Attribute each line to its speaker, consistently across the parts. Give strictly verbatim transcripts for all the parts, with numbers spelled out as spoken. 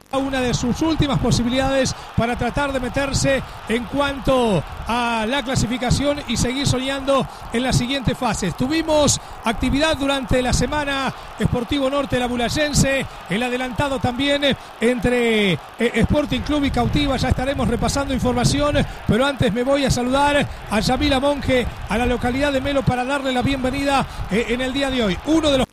Speaker 1: una de sus últimas posibilidades para tratar de meterse en cuanto a la clasificación y seguir soñando en las siguientes fases. Tuvimos actividad durante la semana Sportivo Norte de la Bulayense, el adelantado también entre eh, Sporting Club y Cautiva. Ya estaremos repasando información, pero antes me voy a saludar a Yamila Monge, a la localidad de Melo, para darle la bienvenida eh, en el día de hoy. Uno de los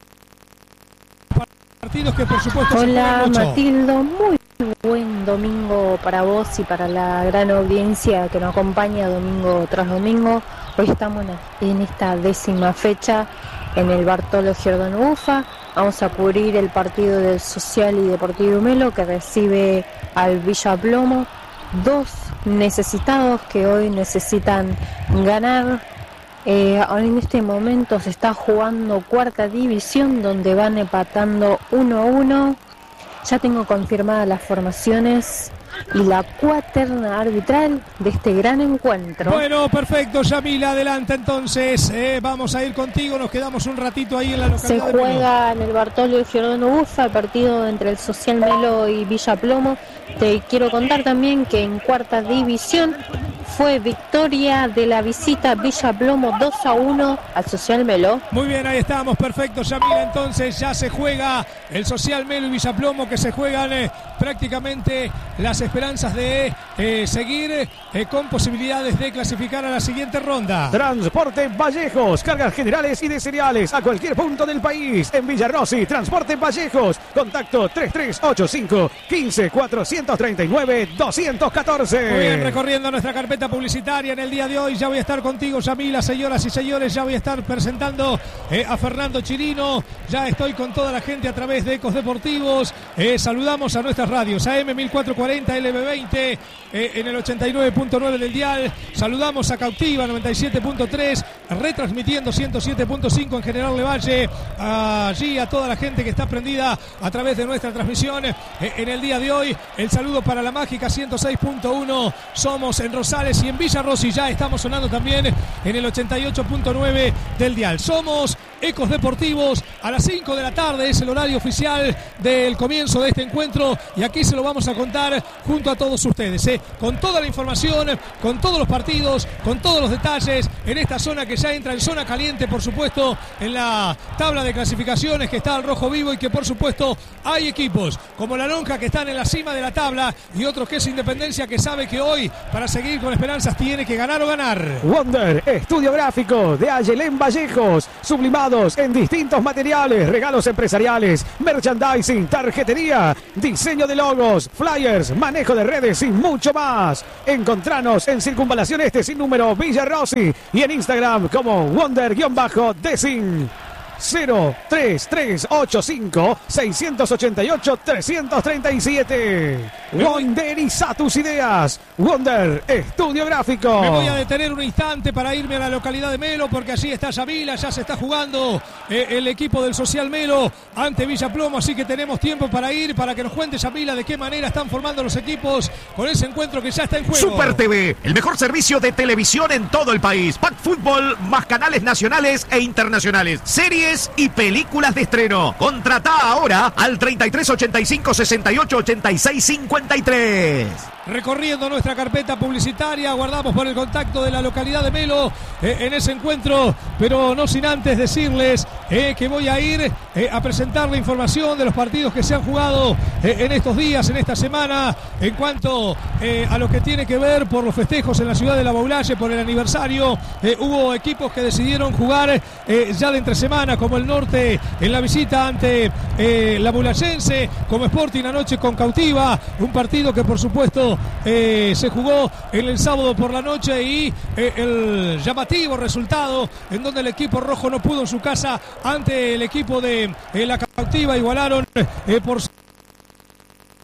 Speaker 1: partidos que por supuesto...
Speaker 2: Hola Matildo, muy buen domingo para vos y para la gran audiencia que nos acompaña domingo tras domingo. Hoy estamos en esta décima fecha en el Bartolo Giordano Ufa. Vamos a cubrir el partido del Social y Deportivo Melo, que recibe al Villa Plomo. Dos necesitados que hoy necesitan ganar. Eh, en este momento se está jugando cuarta división, donde van empatando uno a uno. Ya tengo confirmadas las formaciones y la cuaterna arbitral de este gran encuentro.
Speaker 1: Bueno, perfecto, Yamila, adelante entonces. Eh, vamos a ir contigo, nos quedamos un ratito ahí en la localidad.
Speaker 2: Se juega en el Bartolo Giordano Ufa el partido entre el Social Melo y Villa Plomo. Te quiero contar también que en cuarta división fue victoria de la visita Villa Plomo dos a uno al Social Melo.
Speaker 1: Muy bien, ahí estamos, perfecto, Yamila. Entonces ya se juega el Social Melo y Villa Plomo, que se juegan eh, prácticamente las esperanzas de eh, seguir eh, con posibilidades de clasificar a la siguiente ronda.
Speaker 3: Transporte Vallejos, cargas generales y de cereales a cualquier punto del país. En Villarrossi, Transporte Vallejos. Contacto tres tres ocho cinco, uno cinco, cuatro tres nueve, dos uno cuatro.
Speaker 1: Muy bien, recorriendo nuestra carpeta publicitaria en el día de hoy. Ya voy a estar contigo, Yamila, señoras y señores. Ya voy a estar presentando eh, a Fernando Chirino. Ya estoy con toda la gente a través de Ecos Deportivos. Eh, saludamos a nuestras radios, A M mil cuatrocientos cuarenta, L B veinte eh, en el ochenta y nueve punto nueve del dial. Saludamos a Cautiva noventa y siete punto tres, retransmitiendo ciento siete punto cinco en General Levalle. Allí a toda la gente que está prendida a través de nuestra transmisión eh, en el día de hoy. El saludo para la mágica ciento seis punto uno. Somos en Rosales y en Villarrossi. Ya estamos sonando también en el ochenta y ocho punto nueve del dial. Somos Ecos Deportivos. A las cinco de la tarde es el horario oficial del comienzo de este encuentro, y aquí se lo vamos a contar junto a todos ustedes, ¿eh? Con toda la información, con todos los partidos, con todos los detalles en esta zona que ya entra en zona caliente, por supuesto, en la tabla de clasificaciones, que está al rojo vivo, y que por supuesto hay equipos como la Lonja que están en la cima de la tabla, y otros que es Independencia, que sabe que hoy para seguir con esperanzas tiene que ganar o ganar.
Speaker 3: Wonder, estudio gráfico de Ayelén Vallejos, sublimados en distintos materiales, regalos empresariales, merchandising, tarjetería, diseño de logos, flyers, manejo de redes y mucho más. Encontranos en Circunvalación Este sin número Villarrossi y en Instagram como Wonder-Decing. cero tres tres ocho cinco, seis ocho ocho, tres tres siete. Wonderiza tus ideas. Wonder Estudio Gráfico.
Speaker 1: Me voy a detener un instante para irme a la localidad de Melo, porque allí está Yamila. Ya se está jugando eh, el equipo del Social Melo ante Villa Plomo, así que tenemos tiempo para ir, para que nos cuente Yamila de qué manera están formando los equipos con ese encuentro que ya está en juego.
Speaker 4: Super T V, el mejor servicio de televisión en todo el país. Pack Fútbol, más canales nacionales e internacionales, series y películas de estreno. Contratá ahora al treinta y tres ochenta y cinco, sesenta y ocho, ochenta y seis, cincuenta y tres.
Speaker 1: Recorriendo nuestra carpeta publicitaria, aguardamos por el contacto de la localidad de Melo eh, en ese encuentro, pero no sin antes decirles eh, que voy a ir eh, a presentar la información de los partidos que se han jugado eh, en estos días, en esta semana, en cuanto eh, a lo que tiene que ver por los festejos en la ciudad de La Baulalle, por el aniversario. Eh, hubo equipos que decidieron jugar eh, ya de entre semana, como el Norte en la visita ante eh, la Bulayense, como Sporting anoche con Cautiva, un partido que por supuesto Eh, se jugó en el sábado por la noche, y eh, el llamativo resultado en donde el equipo rojo no pudo en su casa ante el equipo de eh, la Cautiva. Igualaron eh, por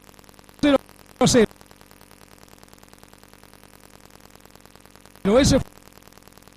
Speaker 1: cero a cero. Ese